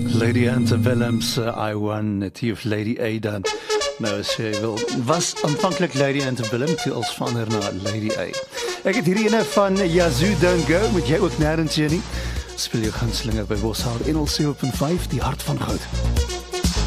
Lady Antebellum se I Won, het hier of Lady Ada. Nou as jy wil, was aanvanklik Lady Antebellum, toe als verander na Lady A. Ek het hierdie ene van Yazoo Don't Go, moet jy ook nêrens hier nie. Speel jou gunstelinge by Boshart 107.5, die hart van goud.